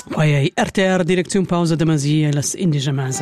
Poi è RTR direzione pausa de Masia e las Indige Masa.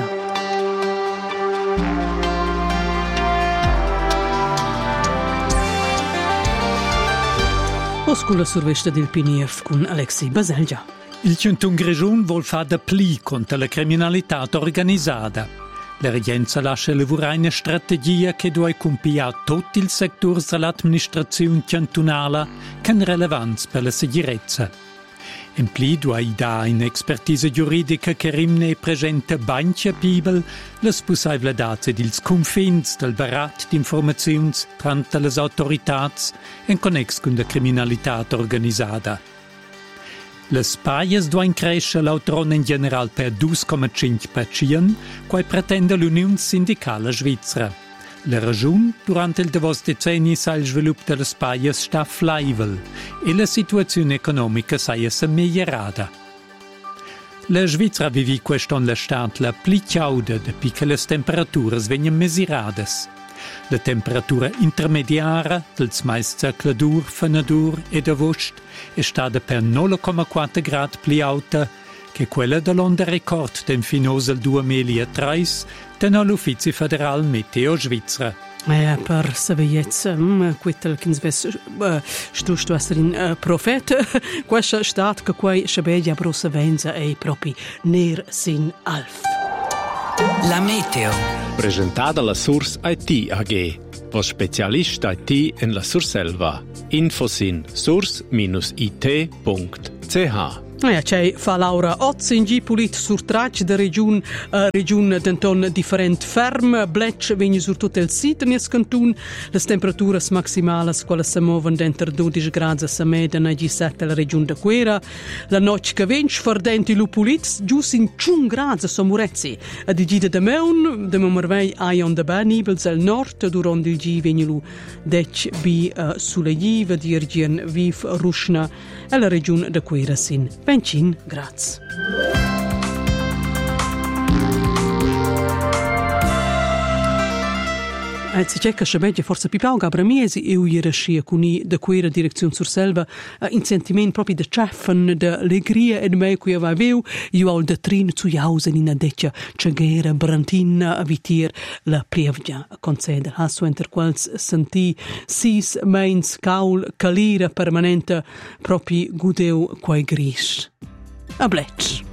Oscula survesta del PNF con Alexi Baselgia. Il Centun Grigiun vuol fare da pli contro la criminalità organizzata. La regenza lascia lavorare una strategia che deve compiere tutti i settori dell'amministrazione cantonale con rilevanza per la sicurezza. In pli deve dare un'expertise giuridica che rimane presente ben capibile le possibilità dei confini del barat di informazioni tra le autorità in connesso con la criminalità organizzata. Le spaies devono crescere l'autoron in generale per 2,5%, quai pretende l'Unione Sindicale Svizzera. La ragione, durante il devos decenni, sa il sviluppo delle spaies sta flaivel e la situazione economica sa essere migliorata. La Svizzera vive questo la stat la più cauda dopo che le temperature vengono misurate. La temperatura intermediaria del meist circoladur, fenadur e d'agosto è stata per 0,4 gradi più alta che quella dell'onda record del finoso del 2003 dall'Uffizio Federale Meteo Svizzera. Per saviezza, quel che strusto essere un profeta, questa stat che qua sciabeglia brossa venza è proprio ner sin alf. La Meteo. Presentata la Source IT AG, was Spezialist IT in la Surselva. Infos in source-it.ch. C'è fa Laura Oz in Gipulit sur traccia da region denton different ferm blech vegni sur tutto il sito nes cantun le temperature maximali quale si muovono dentro 12 gradi a media na G7 la regione da Quera la notte che vench fardenti lupulit gius in 1 gradi so murezzi a digida da meun de morvei aion da banibels al nord durante il G vegni lu dec bi sulle giva dirgien viv rushna e la regione da Quera sin 20 gradi. Si cerca che forse più pauga per mesi e uiera scia con i da quella direzione sur selva in sentimento proprio de ceffen de allegria e me qui aveu io al de trin zu jausen in adeccia cegera brantina a vitir la plevgia conceder hasso enter quals senti sis mains caul calira permanente proprio gudeu quai gris a blech.